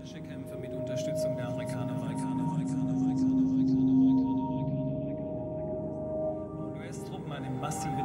Kurdische Kämpfer mit Unterstützung der Amerikaner. US-Truppen eine massive